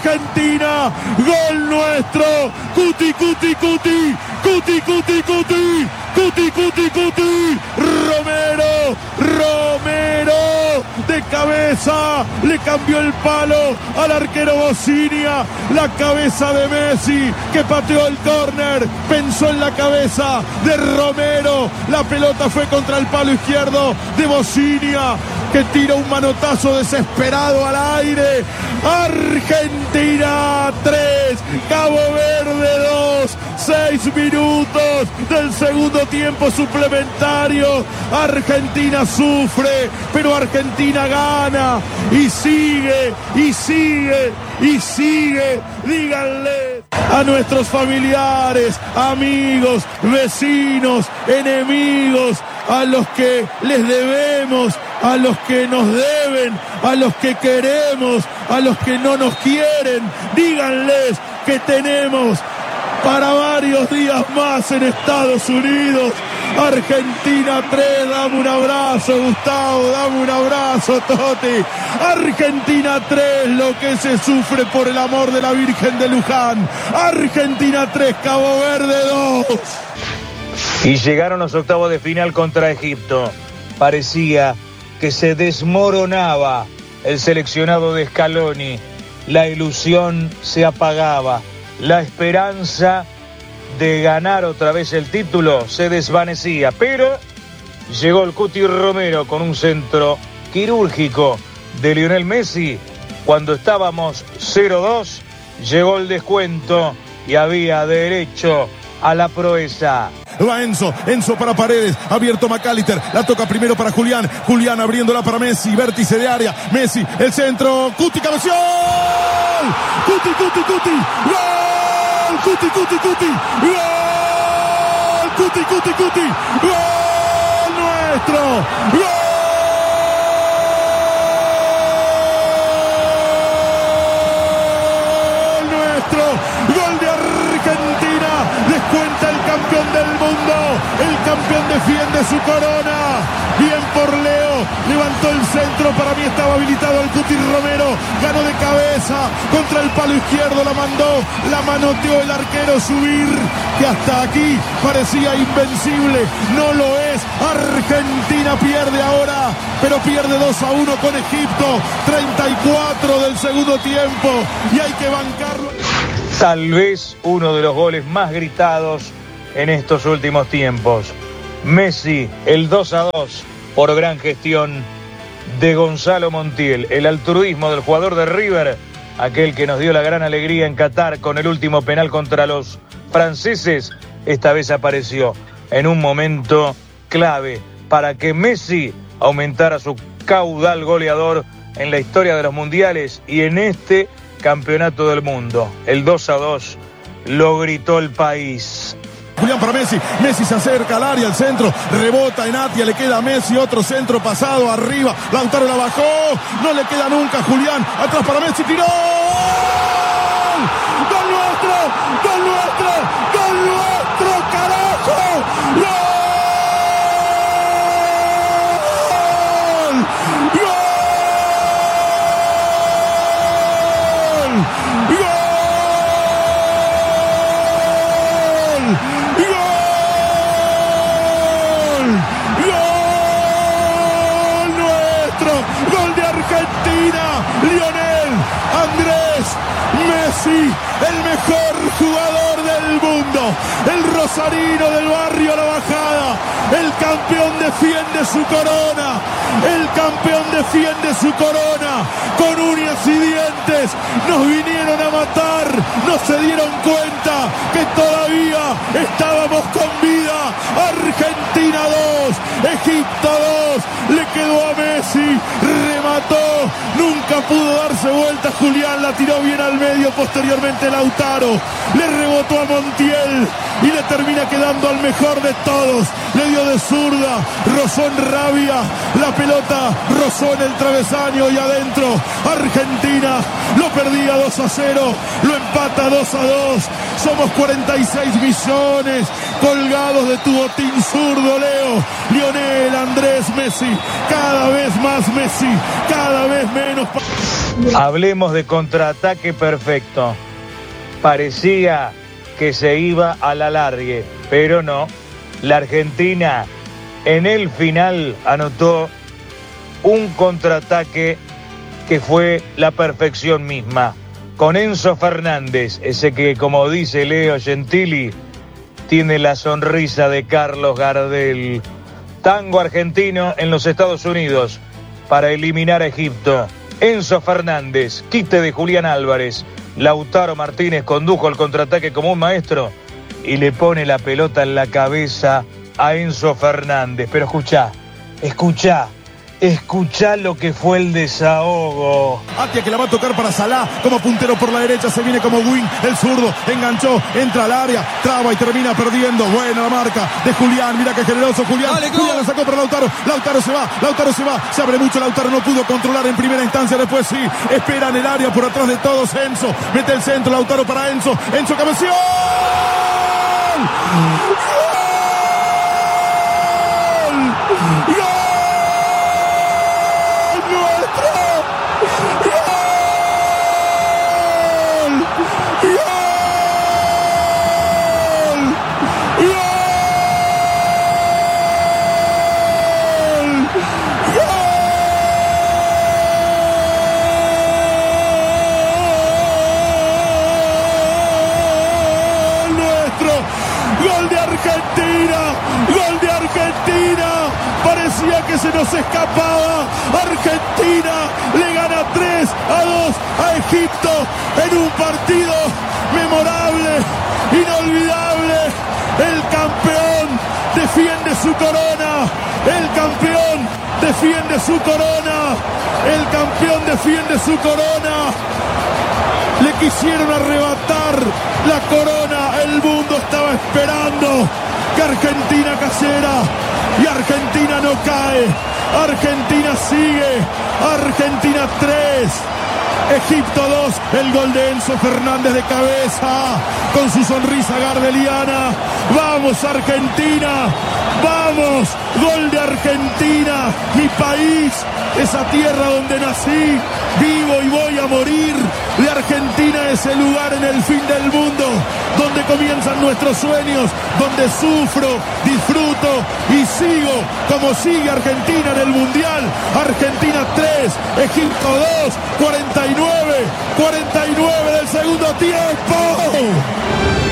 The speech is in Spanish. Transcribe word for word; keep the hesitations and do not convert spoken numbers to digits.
Argentina, gol nuestro, cuti, cuti, cuti, cuti, cuti, cuti, cuti, cuti, cuti, Romero, Romero, de cabeza, le cambió el palo al arquero Bocinia, la cabeza de Messi, que pateó el córner, pensó en la cabeza de Romero, la pelota fue contra el palo izquierdo de Bocinia, que tira un manotazo desesperado al aire. Argentina tres, Cabo Verde dos, seis minutos del segundo tiempo suplementario. Argentina sufre, pero Argentina gana y sigue, y sigue, y sigue. Díganle a nuestros familiares, amigos, vecinos, enemigos, a los que les debemos, a los que nos deben, a los que queremos, a los que no nos quieren, díganles que tenemos para varios días más en Estados Unidos. Argentina tres, dame un abrazo, Gustavo, dame un abrazo, Totti. Argentina tres, lo que se sufre por el amor de la Virgen de Luján. Argentina tres, Cabo Verde dos. Y llegaron los octavos de final contra Egipto. Parecía que se desmoronaba el seleccionado de Scaloni. La ilusión se apagaba. La esperanza de ganar otra vez el título se desvanecía. Pero llegó el Cuti Romero con un centro quirúrgico de Lionel Messi. Cuando estábamos cero dos, llegó el descuento y había derecho a la proeza. Va Enzo, Enzo para Paredes, abierto McAllister, la toca primero para Julián, Julián abriéndola para Messi, vértice de área, Messi, el centro, Cuti, cabeció, Cuti, Cuti, Cuti, gol, Cuti, Cuti, Cuti, gol, Cuti, Cuti, Cuti, gol nuestro, gol nuestro, gol de Argentina, descuenta el campeón del mundo, el campeón defiende su corona, bien por Leo, levantó el centro, para mí estaba habilitado el Cuti Romero, ganó de cabeza, contra el palo izquierdo la mandó, la manoteó el arquero Subir, que hasta aquí parecía invencible, no lo es. Argentina pierde ahora, pero pierde dos a uno con Egipto, treinta y cuatro del segundo tiempo, y hay que bancarlo. Tal vez uno de los goles más gritados en estos últimos tiempos. Messi, el dos a dos, por gran gestión de Gonzalo Montiel. El altruismo del jugador de River, aquel que nos dio la gran alegría en Qatar con el último penal contra los franceses, esta vez apareció en un momento clave para que Messi aumentara su caudal goleador en la historia de los mundiales y en este campeonato del mundo. El dos a dos lo gritó el país. Julián para Messi, Messi se acerca al área, al centro, rebota en Atia, le queda a Messi, otro centro pasado, arriba, Lautaro la bajó, no le queda nunca Julián, atrás para Messi, tiró, ¡gol nuestro! ¡Gol nuestro! ¡Gol nuestro, carajo! ¡Gol! Gol de Argentina, Lionel Andrés Messi, el mejor jugador del mundo, el rosarino del barrio La Bajada, el campeón defiende su corona, el campeón defiende su corona, con uñas y dientes, nos vinieron a matar, no se dieron cuenta que todavía estábamos con vida. Argentina dos, Egipto dos, le quedó a Messi, remató, nunca pudo darse vuelta Julián, la tiró bien al medio, posteriormente Lautaro, le rebotó a Montiel y le termina quedando al mejor de todos, le dio de zurda, rozó en Rabia, la pelota rozó en el travesaño y adentro. Argentina lo perdía dos a cero, lo empata dos a dos, somos cuarenta y seis millones colgados de tu botín zurdo, Leo. Lionel Andrés Messi, cada vez más Messi, cada vez menos. Hablemos de contraataque perfecto. Parecía que se iba a la largue, pero no. La Argentina en el final anotó un contraataque que fue la perfección misma. Con Enzo Fernández, ese que, como dice Leo Gentili, tiene la sonrisa de Carlos Gardel. Tango argentino en los Estados Unidos para eliminar a Egipto. Enzo Fernández, quite de Julián Álvarez. Lautaro Martínez condujo el contraataque como un maestro y le pone la pelota en la cabeza a Enzo Fernández. Pero escuchá, escuchá. Escuchá lo que fue el desahogo. Atia que la va a tocar para Salah, como puntero por la derecha, se viene como wing, el zurdo, enganchó, entra al área, traba y termina perdiendo. Buena la marca de Julián, mira qué generoso Julián. Dale, Julián la sacó para Lautaro, Lautaro se va, Lautaro se va, se abre mucho Lautaro, no pudo controlar en primera instancia, después sí, espera en el área por atrás de todos Enzo, mete el centro, Lautaro para Enzo, Enzo cabeció. ¡Gol! ¡Gol! Que se nos escapaba. Argentina le gana tres a dos a Egipto en un partido memorable, inolvidable. El campeón defiende su corona, el campeón defiende su corona, el campeón defiende su corona. Le quisieron arrebatar la corona, el mundo estaba esperando que Argentina cayera. Y Argentina no cae, Argentina sigue, Argentina tres, Egipto dos, el gol de Enzo Fernández de cabeza, con su sonrisa gardeliana. Vamos Argentina, vamos, gol de Argentina, mi país, esa tierra donde nací, vivo y voy a morir. De Argentina es el lugar en el fin del mundo, donde comienzan nuestros sueños, donde sufro, disfruto y sigo como sigue Argentina en el Mundial. Argentina tres, Egipto dos, cuarenta y nueve, cuarenta y nueve del segundo tiempo.